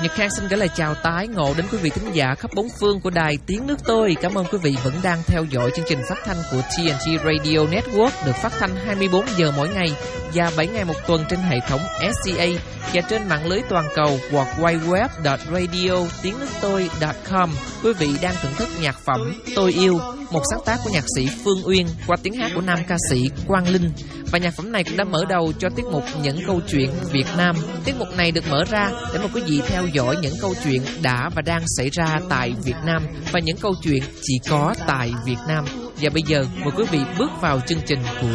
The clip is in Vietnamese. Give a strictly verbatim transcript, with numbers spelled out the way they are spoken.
Nhật Khang xin gửi lời chào tái ngộ đến quý vị thính giả khắp bốn phương của đài Tiếng Nước Tôi. Cảm ơn quý vị vẫn đang theo dõi chương trình phát thanh của tê en tê Radio Network, được phát thanh hai mươi bốn giờ mỗi ngày và bảy ngày một tuần trên hệ thống ét xê a và trên mạng lưới toàn cầu world wide web chấm radio tiếng nước tôi chấm com. Quý vị đang thưởng thức nhạc phẩm Tôi Yêu, một sáng tác của nhạc sĩ Phương Uyên qua tiếng hát của nam ca sĩ Quang Linh. Và nhạc phẩm này cũng đã mở đầu cho tiết mục Những Câu Chuyện Việt Nam. Tiết mục này được mở ra để mời quý vị theo dõi những câu chuyện đã và đang xảy ra tại Việt Nam và những câu chuyện chỉ có tại Việt Nam. Và bây giờ mời quý vị bước vào chương trình của